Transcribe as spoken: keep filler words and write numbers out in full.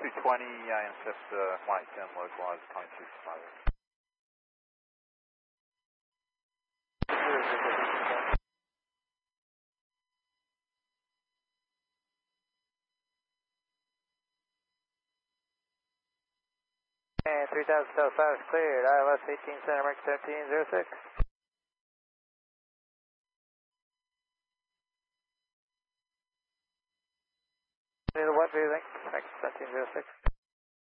two twenty, I insist uh, flight ten localized twenty-two five. And three thousand Delta five is cleared. I L S eighteen Center Mark seventeen zero six. What do you think? seventeen zero six.